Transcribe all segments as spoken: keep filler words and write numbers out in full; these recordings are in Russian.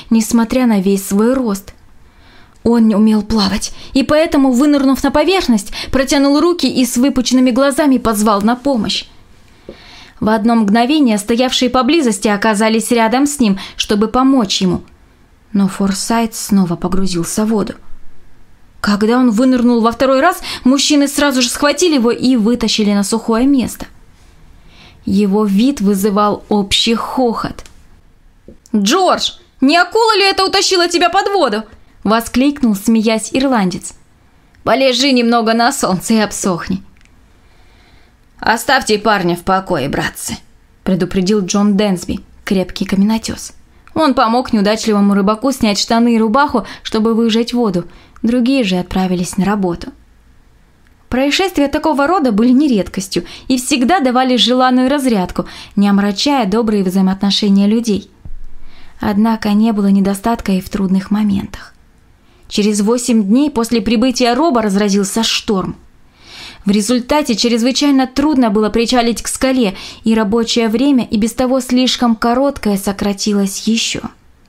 несмотря на весь свой рост. Он не умел плавать, и поэтому, вынырнув на поверхность, протянул руки и с выпученными глазами позвал на помощь. В одно мгновение стоявшие поблизости оказались рядом с ним, чтобы помочь ему. Но Форсайт снова погрузился в воду. Когда он вынырнул во второй раз, мужчины сразу же схватили его и вытащили на сухое место. Его вид вызывал общий хохот. «Джордж, не акула ли это утащила тебя под воду?» – воскликнул, смеясь, ирландец. «Полежи немного на солнце и обсохни». «Оставьте парня в покое, братцы», – предупредил Джон Дэнсби, крепкий каменотес. Он помог неудачливому рыбаку снять штаны и рубаху, чтобы выжать воду. Другие же отправились на работу. Происшествия такого рода были не редкостью и всегда давали желанную разрядку, не омрачая добрые взаимоотношения людей. Однако не было недостатка и в трудных моментах. Через восемь дней после прибытия Роба разразился шторм. В результате чрезвычайно трудно было причалить к скале, и рабочее время, и без того слишком короткое, сократилось еще.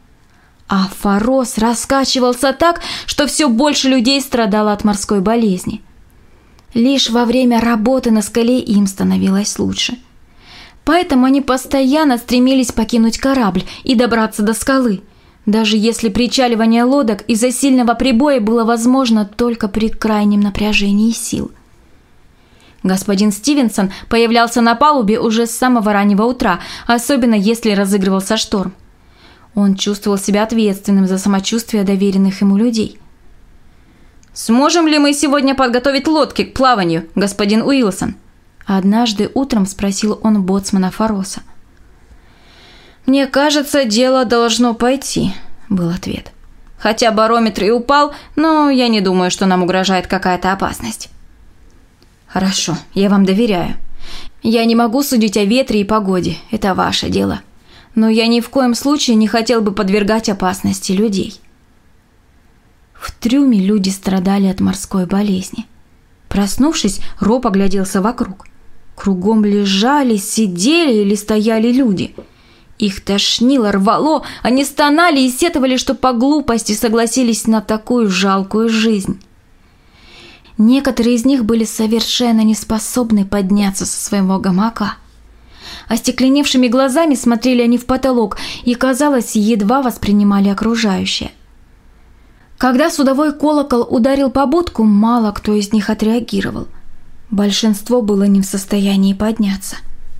А Форос раскачивался так, что все больше людей страдало от морской болезни. Лишь во время работы на скале им становилось лучше. Поэтому они постоянно стремились покинуть корабль и добраться до скалы, даже если причаливание лодок из-за сильного прибоя было возможно только при крайнем напряжении сил. Господин Стивенсон появлялся на палубе уже с самого раннего утра, особенно если разыгрывался шторм. Он чувствовал себя ответственным за самочувствие доверенных ему людей. «Сможем ли мы сегодня подготовить лодки к плаванию, господин Уилсон?» Однажды утром спросил он боцмана Фороса. «Мне кажется, дело должно пойти», – был ответ. «Хотя барометр и упал, но я не думаю, что нам угрожает какая-то опасность». «Хорошо, я вам доверяю. Я не могу судить о ветре и погоде, это ваше дело. Но я ни в коем случае не хотел бы подвергать опасности людей». В трюме люди страдали от морской болезни. Проснувшись, Роб огляделся вокруг. Кругом лежали, сидели или стояли люди. Их тошнило, рвало, они стонали и сетовали, что по глупости согласились на такую жалкую жизнь. Некоторые из них были совершенно не способны подняться со своего гамака. Остекленевшими глазами смотрели они в потолок и, казалось, едва воспринимали окружающее. Когда судовой колокол ударил по будку, мало кто из них отреагировал. Большинство было не в состоянии подняться.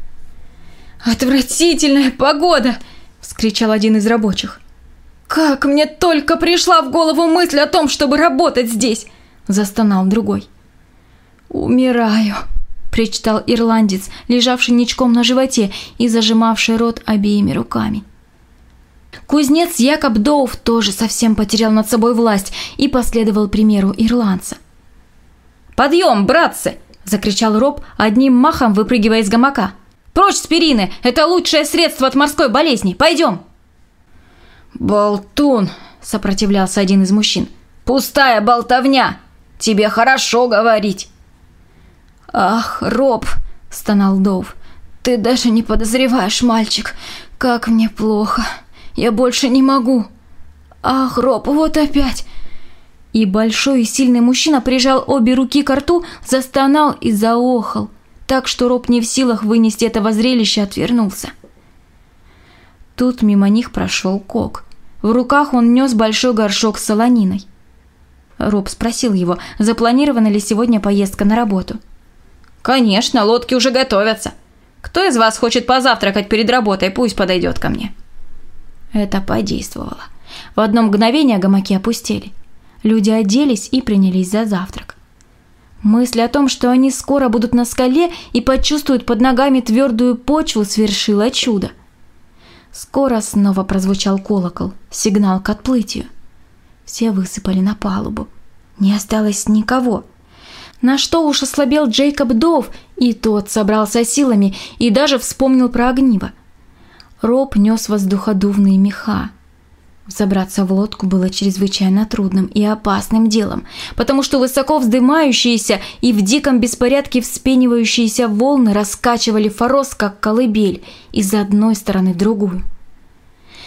«Отвратительная погода!» – вскричал один из рабочих. «Как мне только пришла в голову мысль о том, чтобы работать здесь!» – застонал другой. «Умираю!» – причитал ирландец, лежавший ничком на животе и зажимавший рот обеими руками. Кузнец Якоб Доув тоже совсем потерял над собой власть и последовал примеру ирландца. «Подъем, братцы!» – закричал Роб, одним махом выпрыгивая из гамака. «Прочь с перины! Это лучшее средство от морской болезни! Пойдем!» «Болтун!» – сопротивлялся один из мужчин. «Пустая болтовня! Тебе хорошо говорить!» «Ах, Роб!» – стонал Доув. «Ты даже не подозреваешь, мальчик, как мне плохо! Я больше не могу! Ах, Роб, вот опять!» И большой и сильный мужчина прижал обе руки к рту, застонал и заохал, так что Роб не в силах вынести этого зрелища, отвернулся. Тут мимо них прошел Кок. В руках он нес большой горшок с солониной. Роб спросил его, запланирована ли сегодня поездка на работу. «Конечно, лодки уже готовятся. Кто из вас хочет позавтракать перед работой, пусть подойдет ко мне». Это подействовало. В одно мгновение гамаки опустели. Люди оделись и принялись за завтрак. Мысль о том, что они скоро будут на скале и почувствуют под ногами твердую почву, свершила чудо. Скоро снова прозвучал колокол, сигнал к отплытию. Все высыпали на палубу. Не осталось никого. На что уж ослабел Джейкоб Доув, и тот собрался силами и даже вспомнил про огниво. Роб нес воздуходувные меха. Взобраться в лодку было чрезвычайно трудным и опасным делом, потому что высоко вздымающиеся и в диком беспорядке вспенивающиеся волны раскачивали Форос, как колыбель, из одной стороны в другую.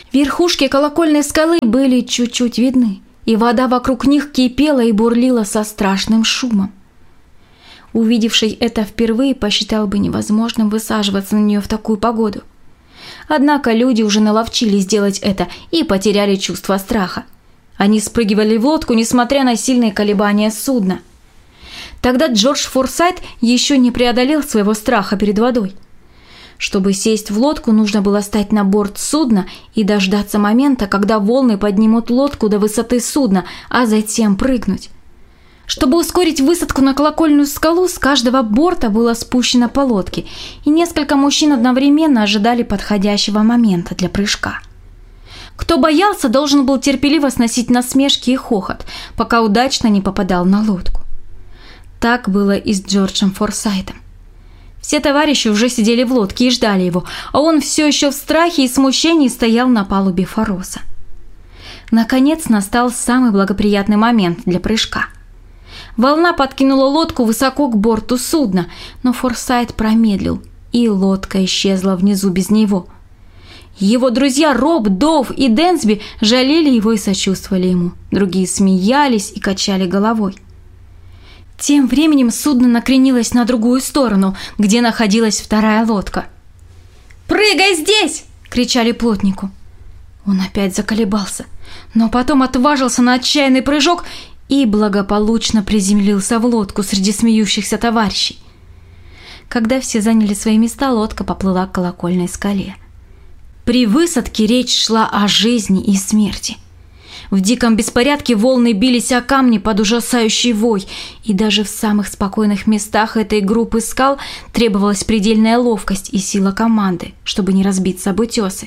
Верхушки колокольной скалы были чуть-чуть видны, и вода вокруг них кипела и бурлила со страшным шумом. Увидевший это впервые, посчитал бы невозможным высаживаться на нее в такую погоду. Однако люди уже наловчились делать это и потеряли чувство страха. Они спрыгивали в лодку, несмотря на сильные колебания судна. Тогда Джордж Форсайт еще не преодолел своего страха перед водой. Чтобы сесть в лодку, нужно было стать на борт судна и дождаться момента, когда волны поднимут лодку до высоты судна, а затем прыгнуть. Чтобы ускорить высадку на колокольную скалу, с каждого борта было спущено по лодке, и несколько мужчин одновременно ожидали подходящего момента для прыжка. Кто боялся, должен был терпеливо сносить насмешки и хохот, пока удачно не попадал на лодку. Так было и с Джорджем Форсайтом. Все товарищи уже сидели в лодке и ждали его, а он все еще в страхе и смущении стоял на палубе Фароса. Наконец настал самый благоприятный момент для прыжка. Волна подкинула лодку высоко к борту судна, но Форсайт промедлил, и лодка исчезла внизу без него. Его друзья Роб, Дов и Дэнсби жалели его и сочувствовали ему. Другие смеялись и качали головой. Тем временем судно накренилось на другую сторону, где находилась вторая лодка. «Прыгай здесь!» – кричали плотнику. Он опять заколебался, но потом отважился на отчаянный прыжок и благополучно приземлился в лодку среди смеющихся товарищей. Когда все заняли свои места, лодка поплыла к колокольной скале. При высадке речь шла о жизни и смерти. В диком беспорядке волны бились о камни под ужасающий вой, и даже в самых спокойных местах этой группы скал требовалась предельная ловкость и сила команды, чтобы не разбиться об утесы.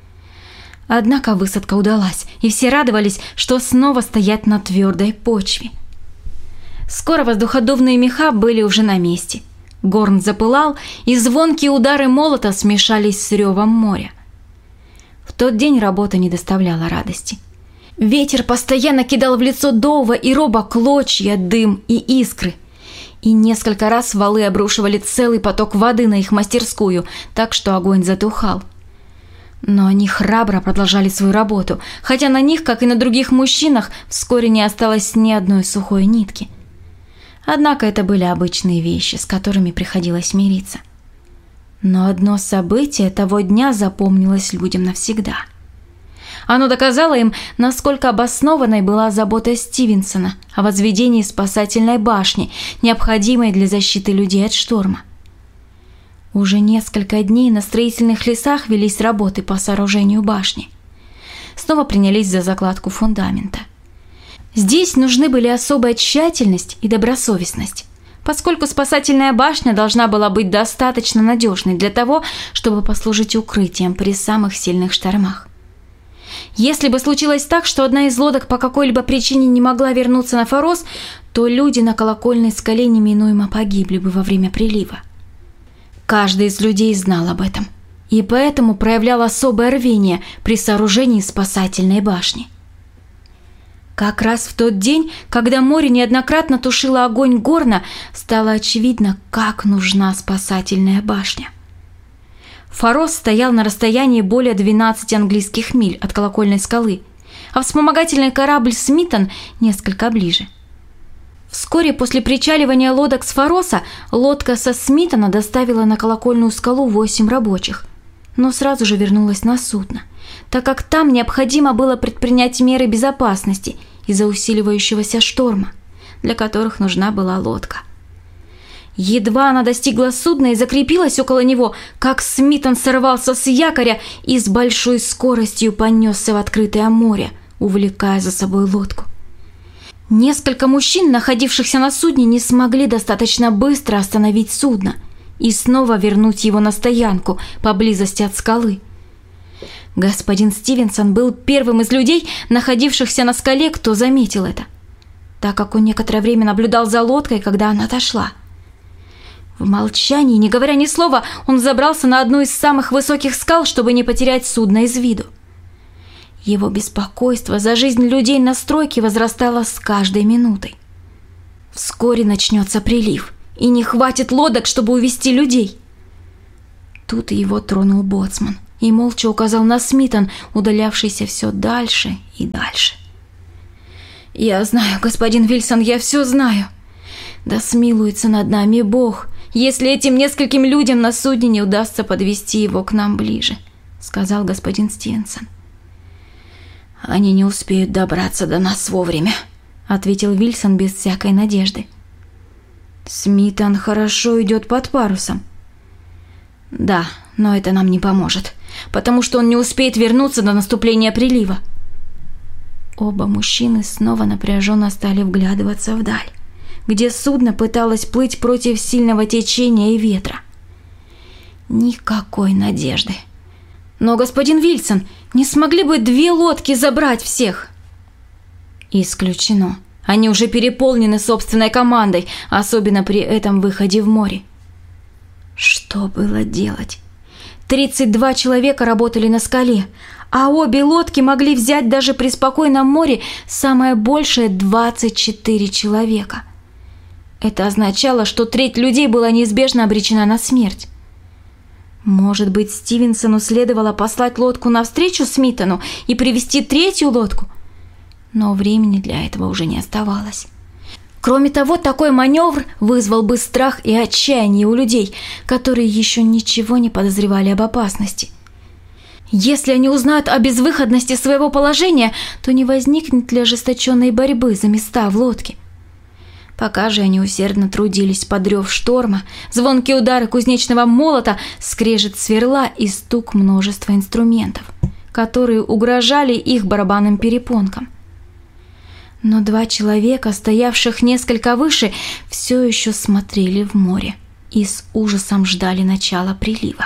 Однако высадка удалась, и все радовались, что снова стоят на твердой почве. Скоро воздуходувные меха были уже на месте. Горн запылал, и звонкие удары молота смешались с ревом моря. В тот день работа не доставляла радости. Ветер постоянно кидал в лицо Доува и Роба клочья, дым и искры. И несколько раз валы обрушивали целый поток воды на их мастерскую, так что огонь затухал. Но они храбро продолжали свою работу, хотя на них, как и на других мужчинах, вскоре не осталось ни одной сухой нитки. Однако это были обычные вещи, с которыми приходилось мириться. Но одно событие того дня запомнилось людям навсегда. Оно доказало им, насколько обоснованной была забота Стивенсона о возведении спасательной башни, необходимой для защиты людей от шторма. Уже несколько дней на строительных лесах велись работы по сооружению башни. Снова принялись за закладку фундамента. Здесь нужны были особая тщательность и добросовестность, поскольку спасательная башня должна была быть достаточно надежной для того, чтобы послужить укрытием при самых сильных штормах. Если бы случилось так, что одна из лодок по какой-либо причине не могла вернуться на Фарос, то люди на колокольной скале неминуемо погибли бы во время прилива. Каждый из людей знал об этом, и поэтому проявлял особое рвение при сооружении спасательной башни. Как раз в тот день, когда море неоднократно тушило огонь Горна, стало очевидно, как нужна спасательная башня. Фарос стоял на расстоянии более двенадцати английских миль от колокольной скалы, а вспомогательный корабль «Смитон» несколько ближе. Вскоре после причаливания лодок с Фароса лодка со Смитона доставила на колокольную скалу восемь рабочих, но сразу же вернулась на судно, так как там необходимо было предпринять меры безопасности из-за усиливающегося шторма, для которых нужна была лодка. Едва она достигла судна и закрепилась около него, как Смитон сорвался с якоря и с большой скоростью понесся в открытое море, увлекая за собой лодку. Несколько мужчин, находившихся на судне, не смогли достаточно быстро остановить судно и снова вернуть его на стоянку поблизости от скалы. Господин Стивенсон был первым из людей, находившихся на скале, кто заметил это, так как он некоторое время наблюдал за лодкой, когда она отошла. В молчании, не говоря ни слова, он забрался на одну из самых высоких скал, чтобы не потерять судно из виду. Его беспокойство за жизнь людей на стройке возрастало с каждой минутой. Вскоре начнется прилив, и не хватит лодок, чтобы увезти людей. Тут его тронул боцман, и молча указал на Смитон, удалявшийся все дальше и дальше. «Я знаю, господин Вильсон, я все знаю. Да смилуется над нами Бог, если этим нескольким людям на судне не удастся подвести его к нам ближе», — сказал господин Стивенсон. «Они не успеют добраться до нас вовремя», — ответил Вильсон без всякой надежды. «Смитон хорошо идет под парусом». «Да, но это нам не поможет, потому что он не успеет вернуться до наступления прилива». Оба мужчины снова напряженно стали вглядываться вдаль, где судно пыталось плыть против сильного течения и ветра. Никакой надежды. «Но, господин Вильсон, не смогли бы две лодки забрать всех?» «Исключено. Они уже переполнены собственной командой, особенно при этом выходе в море». Что было делать? тридцать два человека работали на скале, а обе лодки могли взять даже при спокойном море самое большее двадцать четыре человека. Это означало, что треть людей была неизбежно обречена на смерть. Может быть, Стивенсону следовало послать лодку навстречу Смитону и привести третью лодку? Но времени для этого уже не оставалось. Кроме того, такой маневр вызвал бы страх и отчаяние у людей, которые еще ничего не подозревали об опасности. Если они узнают о безвыходности своего положения, то не возникнет ли ожесточенной борьбы за места в лодке? Пока же они усердно трудились под рев шторма, звонкие удары кузнечного молота, скрежет сверла и стук множества инструментов, которые угрожали их барабанным перепонкам. Но два человека, стоявших несколько выше, все еще смотрели в море и с ужасом ждали начала прилива.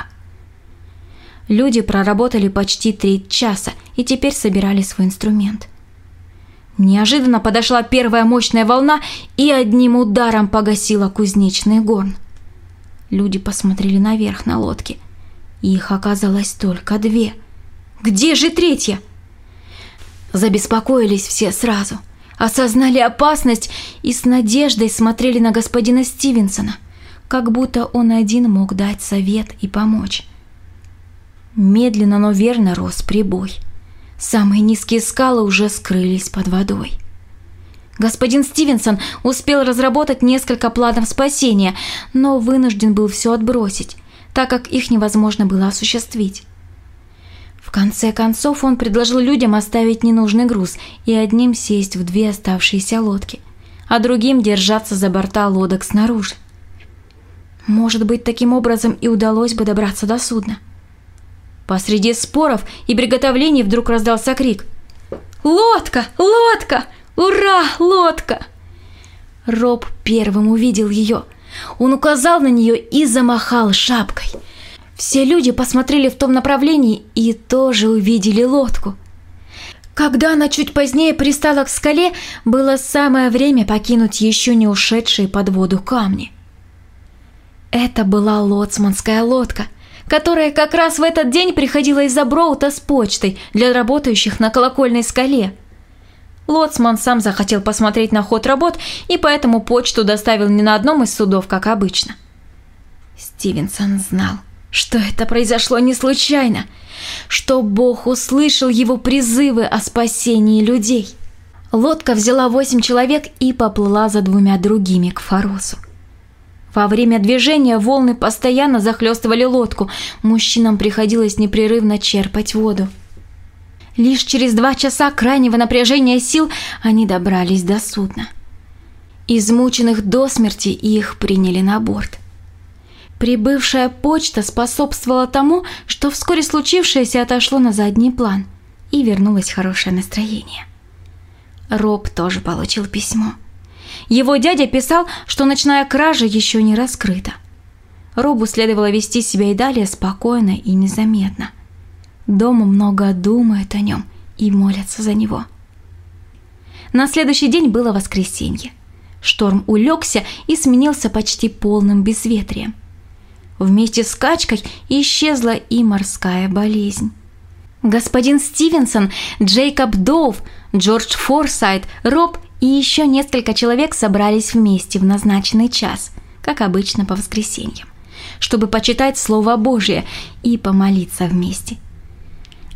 Люди проработали почти треть часа и теперь собирали свой инструмент. Неожиданно подошла первая мощная волна и одним ударом погасила кузнечный горн. Люди посмотрели наверх на лодки. Их оказалось только две. Где же третья? Забеспокоились все сразу, осознали опасность и с надеждой смотрели на господина Стивенсона, как будто он один мог дать совет и помочь. Медленно, но верно рос прибой. Самые низкие скалы уже скрылись под водой. Господин Стивенсон успел разработать несколько планов спасения, но вынужден был все отбросить, так как их невозможно было осуществить. В конце концов он предложил людям оставить ненужный груз и одним сесть в две оставшиеся лодки, а другим держаться за борта лодок снаружи. Может быть, таким образом и удалось бы добраться до судна. Посреди споров и приготовлений вдруг раздался крик: «Лодка! Лодка! Ура! Лодка!» Роб первым увидел ее. Он указал на нее и замахал шапкой. Все люди посмотрели в том направлении и тоже увидели лодку. Когда она чуть позднее пристала к скале, было самое время покинуть еще не ушедшие под воду камни. Это была лоцманская лодка, которая как раз в этот день приходила из-за Броута с почтой для работающих на колокольной скале. Лоцман сам захотел посмотреть на ход работ и поэтому почту доставил не на одном из судов, как обычно. Стивенсон знал, что это произошло не случайно, что Бог услышал его призывы о спасении людей. Лодка взяла восемь человек и поплыла за двумя другими к Форосу. Во время движения волны постоянно захлестывали лодку, мужчинам приходилось непрерывно черпать воду. Лишь через два часа крайнего напряжения сил они добрались до судна. Измученных до смерти их приняли на борт. Прибывшая почта способствовала тому, что вскоре случившееся отошло на задний план, и вернулось хорошее настроение. Роб тоже получил письмо. Его дядя писал, что ночная кража еще не раскрыта. Робу следовало вести себя и далее спокойно и незаметно. Дома много думают о нем и молятся за него. На следующий день было воскресенье. Шторм улегся и сменился почти полным безветрием. Вместе с качкой исчезла и морская болезнь. Господин Стивенсон, Джейкоб Доув, Джордж Форсайт, Роб и еще несколько человек собрались вместе в назначенный час, как обычно по воскресеньям, чтобы почитать Слово Божие и помолиться вместе.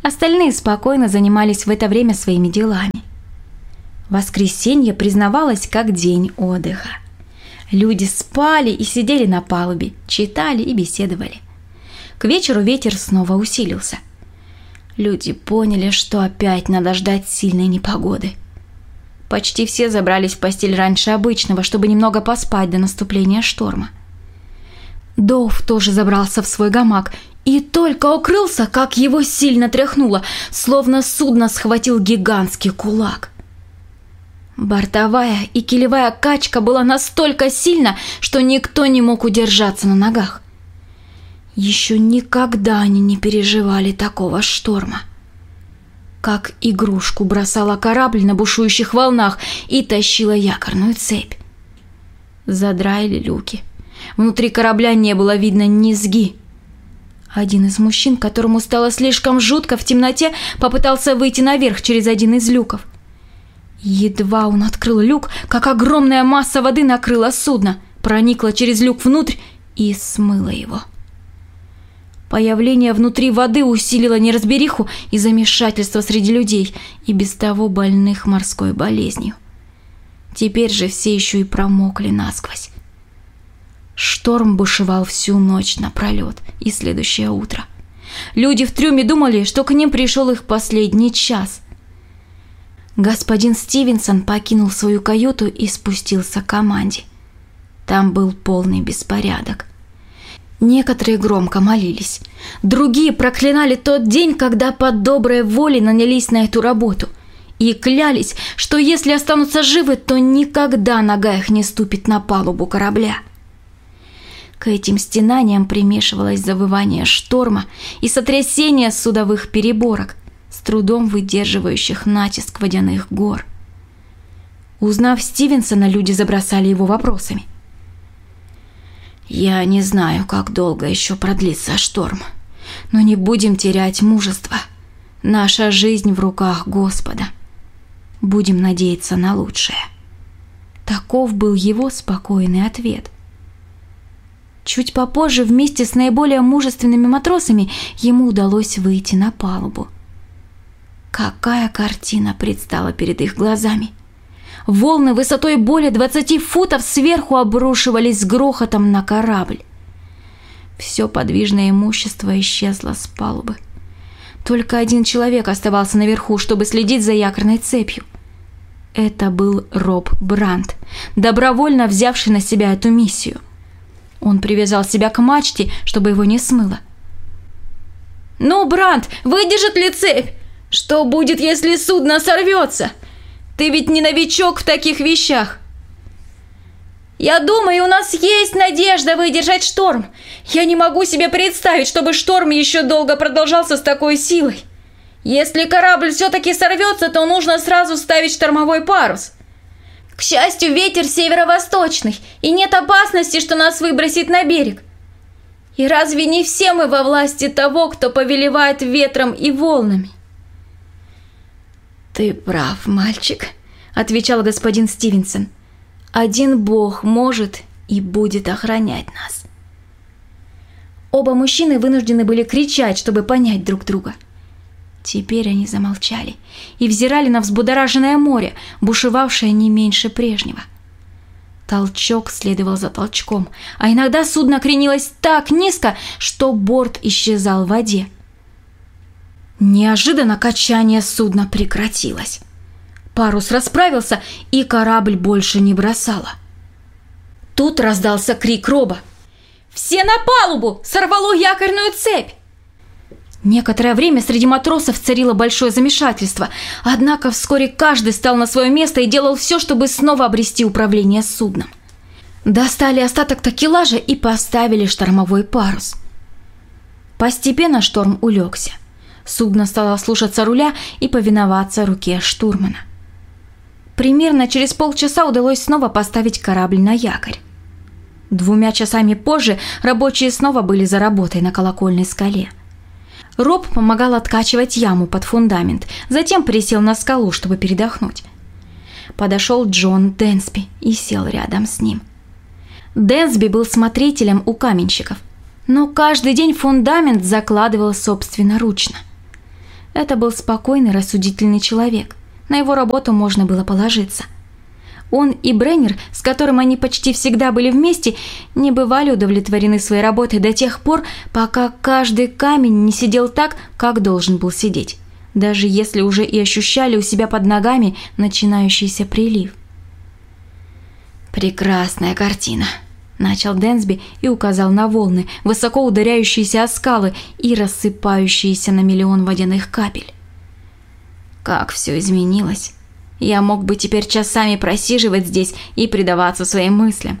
Остальные спокойно занимались в это время своими делами. Воскресенье признавалось как день отдыха. Люди спали и сидели на палубе, читали и беседовали. К вечеру ветер снова усилился. Люди поняли, что опять надо ждать сильной непогоды. Почти все забрались в постель раньше обычного, чтобы немного поспать до наступления шторма. Доув тоже забрался в свой гамак и только укрылся, как его сильно тряхнуло, словно судно схватил гигантский кулак. Бортовая и килевая качка была настолько сильна, что никто не мог удержаться на ногах. Еще никогда они не переживали такого шторма. Как игрушку бросала корабль на бушующих волнах и тащила якорную цепь. Задраили люки. Внутри корабля не было видно низги. Один из мужчин, которому стало слишком жутко в темноте, попытался выйти наверх через один из люков. Едва он открыл люк, как огромная масса воды накрыла судно, проникла через люк внутрь и смыла его. Появление внутри воды усилило неразбериху и замешательство среди людей, и без того больных морской болезнью. Теперь же все еще и промокли насквозь. Шторм бушевал всю ночь напролет и следующее утро. Люди в трюме думали, что к ним пришел их последний час. Господин Стивенсон покинул свою каюту и спустился к команде. Там был полный беспорядок. Некоторые громко молились, другие проклинали тот день, когда по доброй воле нанялись на эту работу, и клялись, что если останутся живы, то никогда нога их не ступит на палубу корабля. К этим стенаниям примешивалось завывание шторма и сотрясение судовых переборок, с трудом выдерживающих натиск водяных гор. Узнав Стивенсона, люди забросали его вопросами. «Я не знаю, как долго еще продлится шторм, но не будем терять мужество. Наша жизнь в руках Господа. Будем надеяться на лучшее». Таков был его спокойный ответ. Чуть попозже вместе с наиболее мужественными матросами ему удалось выйти на палубу. Какая картина предстала перед их глазами! Волны высотой более двадцати футов сверху обрушивались с грохотом на корабль. Все подвижное имущество исчезло с палубы. Только один человек оставался наверху, чтобы следить за якорной цепью. Это был Роб Брандт, добровольно взявший на себя эту миссию. Он привязал себя к мачте, чтобы его не смыло. «Ну, Брандт, выдержит ли цепь? Что будет, если судно сорвется? Ты ведь не новичок в таких вещах». «Я думаю, у нас есть надежда выдержать шторм. Я не могу себе представить, чтобы шторм еще долго продолжался с такой силой. Если корабль все-таки сорвется, то нужно сразу ставить штормовой парус. К счастью, ветер северо-восточный, и нет опасности, что нас выбросит на берег. И разве не все мы во власти того, кто повелевает ветром и волнами?» «Ты прав, мальчик», — отвечал господин Стивенсон. «Один Бог может и будет охранять нас». Оба мужчины вынуждены были кричать, чтобы понять друг друга. Теперь они замолчали и взирали на взбудораженное море, бушевавшее не меньше прежнего. Толчок следовал за толчком, а иногда судно кренилось так низко, что борт исчезал в воде. Неожиданно качание судна прекратилось. Парус расправился, и корабль больше не бросало. Тут раздался крик Роба. «Все на палубу! Сорвало якорную цепь!» Некоторое время среди матросов царило большое замешательство, однако вскоре каждый стал на свое место и делал все, чтобы снова обрести управление судном. Достали остаток такелажа и поставили штормовой парус. Постепенно шторм улегся. Судно стало слушаться руля и повиноваться руке штурмана. Примерно через полчаса удалось снова поставить корабль на якорь. Двумя часами позже рабочие снова были за работой на колокольной скале. Роб помогал откачивать яму под фундамент, затем присел на скалу, чтобы передохнуть. Подошел Джон Дэнсби и сел рядом с ним. Дэнсби был смотрителем у каменщиков, но каждый день фундамент закладывал собственноручно. Это был спокойный, рассудительный человек. На его работу можно было положиться. Он и Бреннер, с которым они почти всегда были вместе, не бывали удовлетворены своей работой до тех пор, пока каждый камень не сидел так, как должен был сидеть, даже если уже и ощущали у себя под ногами начинающийся прилив. «Прекрасная картина», – начал Дэнсби и указал на волны, высоко ударяющиеся о скалы и рассыпающиеся на миллион водяных капель. «Как все изменилось! Я мог бы теперь часами просиживать здесь и предаваться своим мыслям».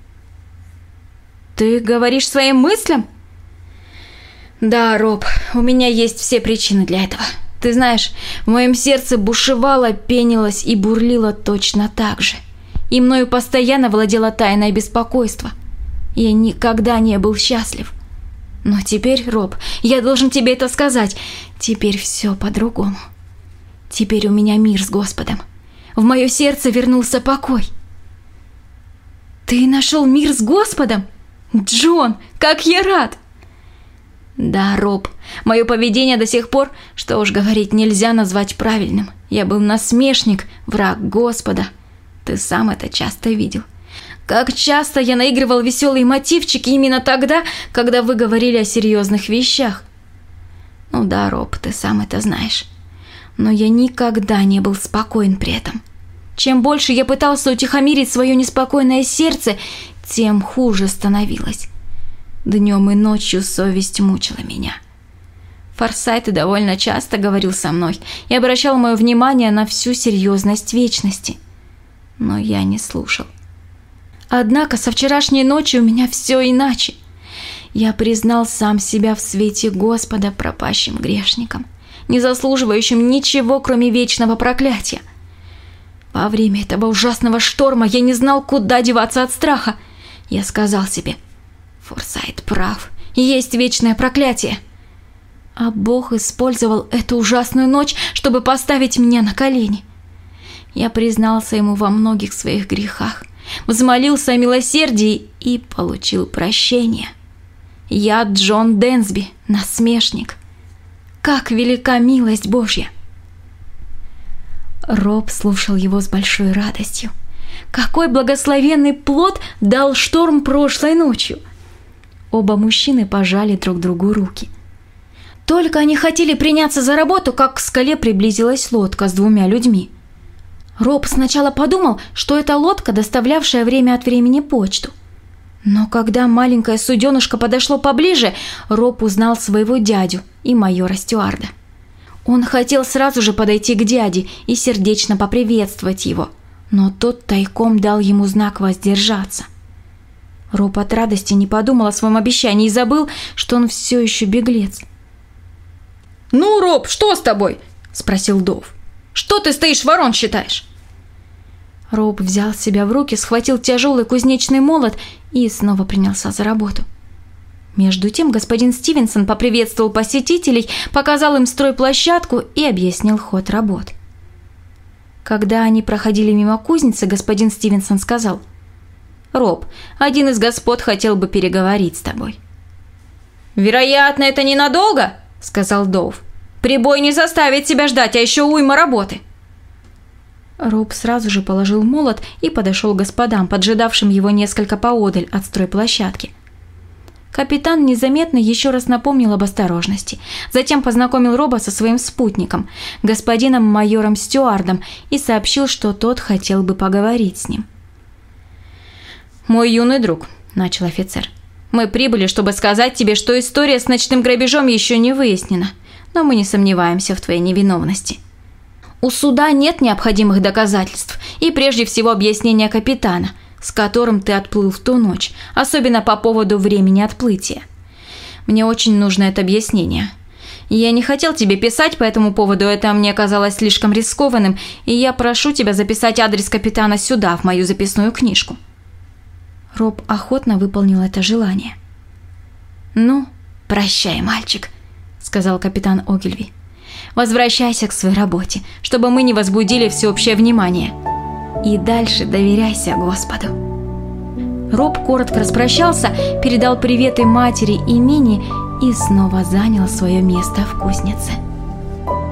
«Ты говоришь своим мыслям?» «Да, Роб, у меня есть все причины для этого. Ты знаешь, в моем сердце бушевало, пенилось и бурлило точно так же. И мною постоянно владело тайное беспокойство. Я никогда не был счастлив. Но теперь, Роб, я должен тебе это сказать, теперь все по-другому. Теперь у меня мир с Господом. В мое сердце вернулся покой». «Ты нашел мир с Господом? Джон, как я рад!» «Да, Роб, мое поведение до сих пор, что уж говорить, нельзя назвать правильным. Я был насмешник, враг Господа. Ты сам это часто видел. Как часто я наигрывал веселые мотивчики именно тогда, когда вы говорили о серьезных вещах. Ну да, Роб, ты сам это знаешь. Но я никогда не был спокоен при этом. Чем больше я пытался утихомирить свое неспокойное сердце, тем хуже становилось. Днем и ночью совесть мучила меня. Форсайт довольно часто говорил со мной и обращал мое внимание на всю серьезность вечности. Но я не слушал. Однако со вчерашней ночи у меня все иначе. Я признал сам себя в свете Господа пропащим грешником, не заслуживающим ничего, кроме вечного проклятия. Во время этого ужасного шторма я не знал, куда деваться от страха. Я сказал себе: Форсайт прав, есть вечное проклятие. А Бог использовал эту ужасную ночь, чтобы поставить меня на колени. Я признался ему во многих своих грехах, взмолился о милосердии и получил прощение. Я Джон Дэнсби, насмешник. Как велика милость Божья!» Роб слушал его с большой радостью. Какой благословенный плод дал шторм прошлой ночью! Оба мужчины пожали друг другу руки. Только они хотели приняться за работу, как к скале приблизилась лодка с двумя людьми. Роб сначала подумал, что это лодка, доставлявшая время от времени почту. Но когда маленькое суденышко подошло поближе, Роб узнал своего дядю и майора Стюарда. Он хотел сразу же подойти к дяде и сердечно поприветствовать его, но тот тайком дал ему знак воздержаться. Роб от радости не подумал о своем обещании и забыл, что он все еще беглец. «Ну, Роб, что с тобой?» – спросил Доув. «Что ты стоишь, ворон считаешь?» Роб взял себя в руки, схватил тяжелый кузнечный молот и снова принялся за работу. Между тем господин Стивенсон поприветствовал посетителей, показал им стройплощадку и объяснил ход работ. Когда они проходили мимо кузницы, господин Стивенсон сказал: «Роб, один из господ хотел бы переговорить с тобой». «Вероятно, это ненадолго», — сказал Доув. «Прибой не заставит себя ждать, а еще уйма работы». Роб сразу же положил молот и подошел к господам, поджидавшим его несколько поодаль от стройплощадки. Капитан незаметно еще раз напомнил об осторожности, затем познакомил Роба со своим спутником, господином майором Стюардом, и сообщил, что тот хотел бы поговорить с ним. «Мой юный друг», – начал офицер, – «мы прибыли, чтобы сказать тебе, что история с ночным грабежом еще не выяснена, но мы не сомневаемся в твоей невиновности. У суда нет необходимых доказательств и прежде всего объяснения капитана, с которым ты отплыл в ту ночь, особенно по поводу времени отплытия. Мне очень нужно это объяснение. Я не хотел тебе писать по этому поводу, это мне казалось слишком рискованным, и я прошу тебя записать адрес капитана сюда, в мою записную книжку». Роб охотно выполнил это желание. «Ну, прощай, мальчик», – сказал капитан Огилви. «Возвращайся к своей работе, чтобы мы не возбудили всеобщее внимание. И дальше доверяйся Господу». Роб коротко распрощался, передал приветы матери и Минни и снова занял свое место в кузнице.